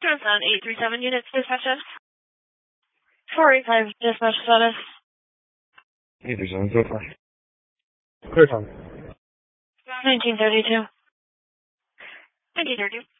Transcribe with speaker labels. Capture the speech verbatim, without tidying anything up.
Speaker 1: Johnstown eight three seven units dispatches. four eight five dispatch status.
Speaker 2: eight three seven, so far. Clear time.
Speaker 1: nineteen thirty-two. nineteen thirty-two.